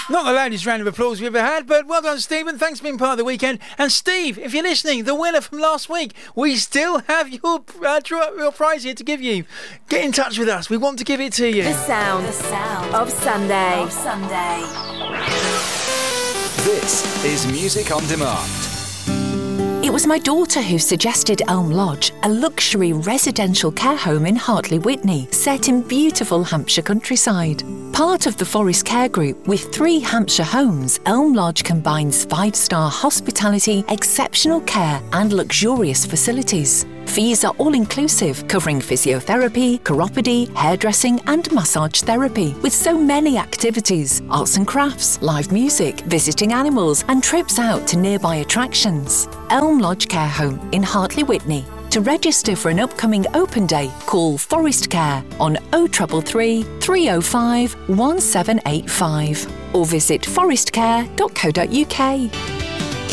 Not the loudest round of applause we've ever had, but well done, Stephen. Thanks for being part of the weekend. And Steve, if you're listening, the winner from last week, we still have your prize here to give you. Get in touch with us. We want to give it to you. The sound of Sunday. This is Music on Demand. It was my daughter who suggested Elm Lodge, a luxury residential care home in Hartley Witney, set in beautiful Hampshire countryside. Part of the Forest Care Group with 3 Hampshire homes, Elm Lodge combines 5-star hospitality, exceptional care and luxurious facilities. Fees are all-inclusive, covering physiotherapy, chiropody, hairdressing and massage therapy, with so many activities, arts and crafts, live music, visiting animals and trips out to nearby attractions. Elm Lodge Care Home in Hartley Witney. To register for an upcoming open day, call Forest Care on 0333 305 1785 or visit forestcare.co.uk.